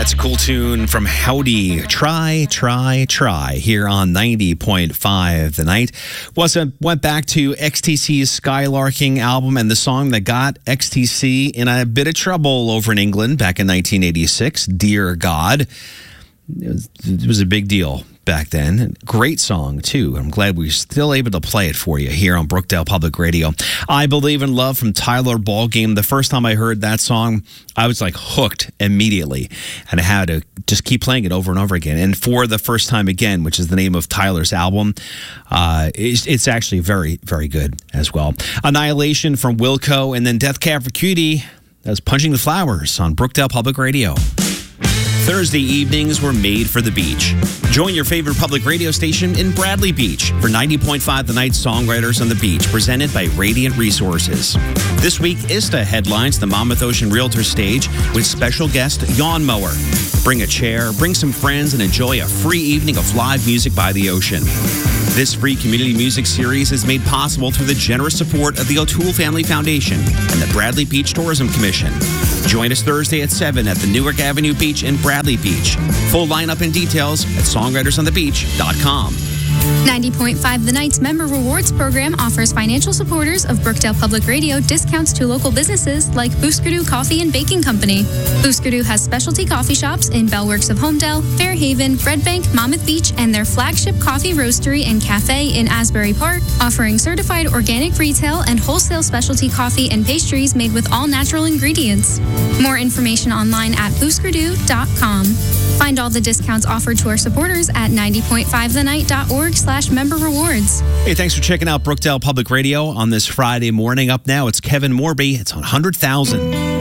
That's a cool tune from Howdy. Try, try, try here on 90.5 The Night. Went back to XTC's Skylarking album and the song that got XTC in a bit of trouble over in England back in 1986, Dear God. It was a big deal back then. Great song, too. I'm glad we're still able to play it for you here on Brookdale Public Radio. I Believe in Love from Tyler Ballgame. The first time I heard that song, I was like hooked immediately. And I had to just keep playing it over and over again. And For the First Time Again, which is the name of Tyler's album, it's actually very, very good as well. Annihilation from Wilco, and then Death Cab for Cutie. That was Punching the Flowers on Brookdale Public Radio. Thursday evenings were made for the beach. Join your favorite public radio station in Bradley Beach for 90.5 The Night Songwriters on the Beach, presented by Radiant Resources. This week, ISTA headlines the Monmouth Ocean Realtors stage with special guest Yawn Mower. Bring a chair, bring some friends, and enjoy a free evening of live music by the ocean. This free community music series is made possible through the generous support of the O'Toole Family Foundation and the Bradley Beach Tourism Commission. Join us Thursday at 7 at the Newark Avenue Beach in Bradley Beach. Full lineup and details at songwritersonthebeach.com. 90.5 The Night's Member Rewards Program offers financial supporters of Brookdale Public Radio discounts to local businesses like Booskerdoo Coffee and Baking Company. Booskerdoo has specialty coffee shops in Bellworks of Homedale, Fairhaven, Red Bank, Monmouth Beach, and their flagship coffee roastery and cafe in Asbury Park, offering certified organic retail and wholesale specialty coffee and pastries made with all natural ingredients. More information online at booskerdoo.com. Find all the discounts offered to our supporters at 90.5thenight.org/member rewards. Hey, thanks for checking out Brookdale Public Radio on this Friday morning. Up now, it's Kevin Morby. It's on 100,000.